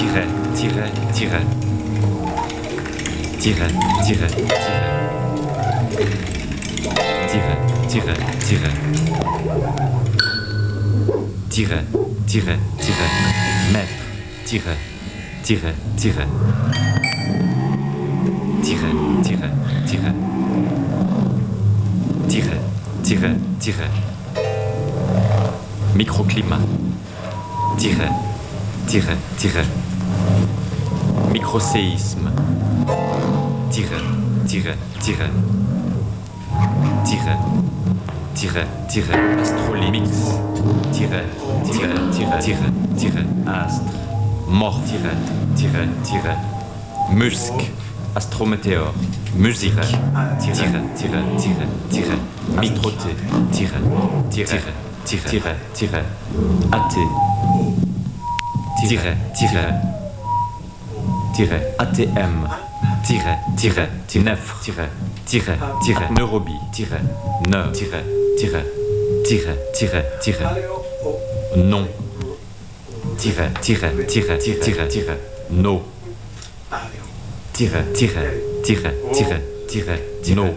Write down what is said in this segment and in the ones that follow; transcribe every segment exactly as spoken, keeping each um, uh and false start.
tiret, tiret, tiret. Tiret, tiret, tiret. Tiret, tiret, tiret. Tiret, tiret, tiret. Mètre, tiret, tiret, tiret. Tiret, tiret, tiret. Tiret, tiret, tiret. Microclimat. Tiret, tiret, tiret. Microséisme. Tiret, tiret, tiret. Tiret, tiret, tiret. Astrolimix. Tiret, tiret, tiret, tiret, tiret. Astre. Mort. Tiret, tiret, tiret. Musc. Astrométéore. Musique. Tiret, tiret, tiret, tiret. Microté. Tiret, tiret, tiret, tiret, tiret. Athée. Tiret, tiret. Tiret. A T M. Tiret, tiret, nef, tiret, tiret, tiret, neurobie, tiret, ne, tiret, tiret, tiret, tiret, tiret, non, tiret, tiret, tiret, tiret, tiret, no, tiret, tiret, tiret, tiret, tiret, no,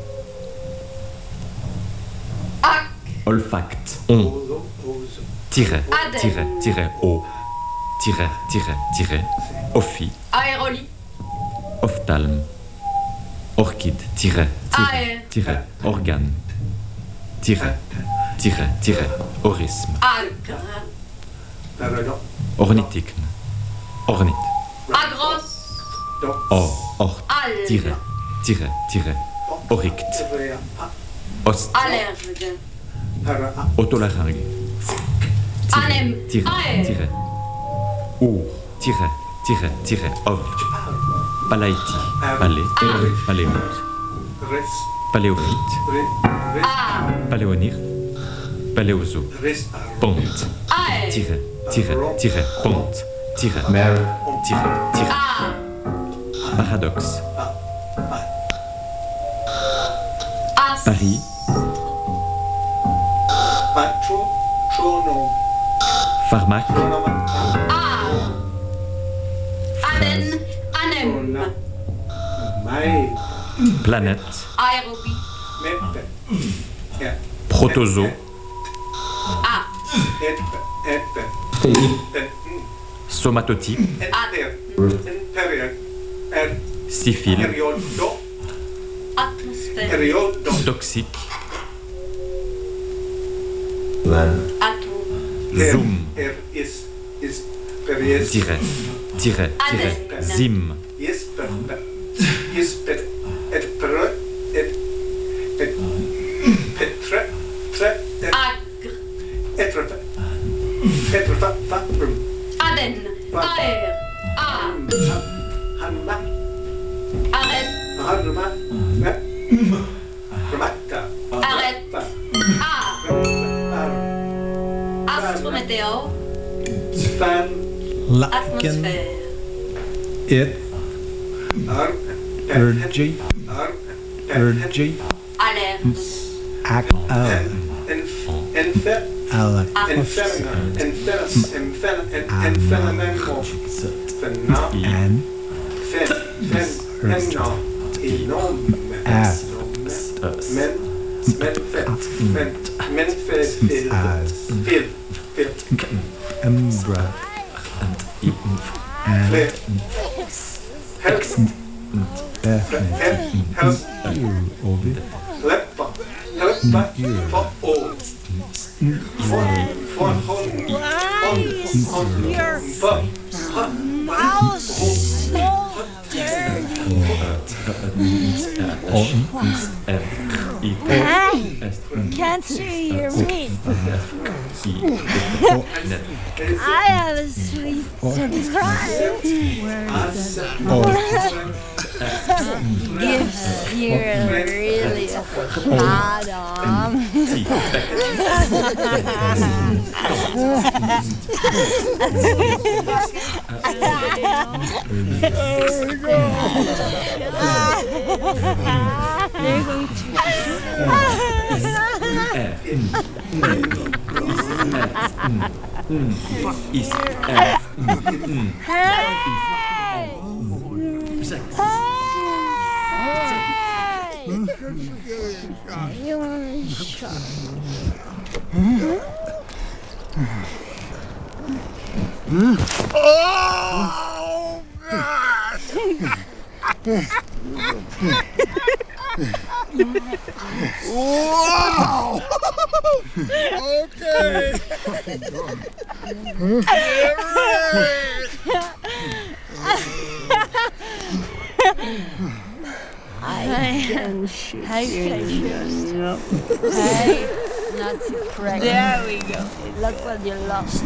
olfact, on, tiret, tiret, tiret, o, tiret, tiret, tiret, ophi, Aérolie. Ophtalme. Orchide, tiret, tiret, tiret, organe. Tiret, tiret, tiret, orisme. Agre. Ornithicne. Ornith. Agros. Or, orte, Algue. tiret, tiret, tiret, oricte. Ost, Allergue. otolarynghe. Anem. Tiret, Aer. tiret. Our, tiret, tiret, tiret, ov. Palaïti, palais, paléote, paléophyte, A. paléonir, paléozo, ponte, Aer. tiret, tiret, tiret, ponte, tiret, tiret, tiret, A. paradoxe, As. Paris, pharmaque, A. Aden. Anem. planète, Aérobie. protozo, A. somatotype, syphile, Atmosphère. toxique, Atome. zoom, tiret, tiret, tiret, zim, Agre. Aden. Aer. A. Arrête. Arrête. A. Astrométéore. Lacken, Atmosphère. it, urgy, urgy, Allergue. ac, al, alak, an, as, embra, ovid, Can't see your meat. I have a sweet surprise. Yes, you're really hot on. They're going Is, F, You want to shut Oh, God! Wow! Okay. I can shoot I can shoot. No. Hey, not to crack. There we go. Look what you lost.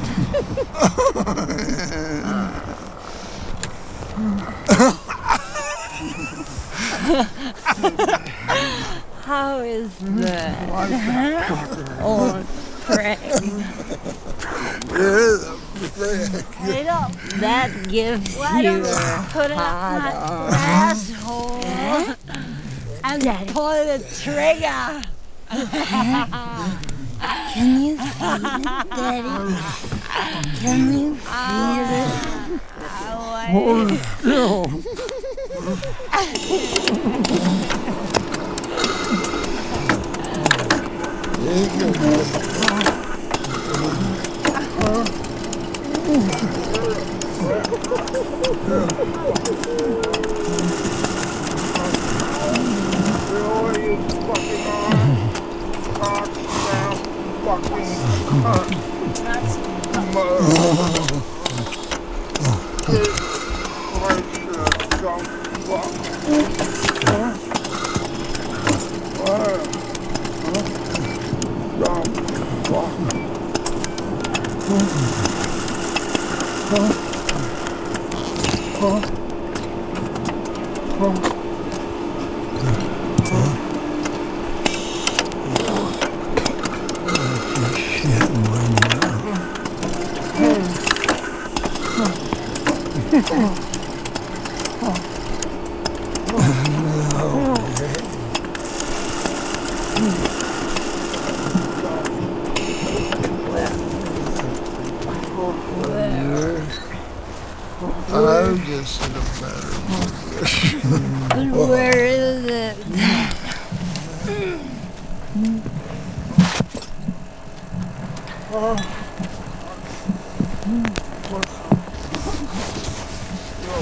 How is that? Oh, crack. I know. That gives Why you a put it up my asshole and pull the trigger. Can you feel it, Daddy? Can you feel it? Hold still. I'm just in a better position. Where is it?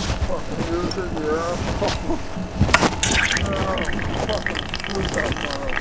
Yeah.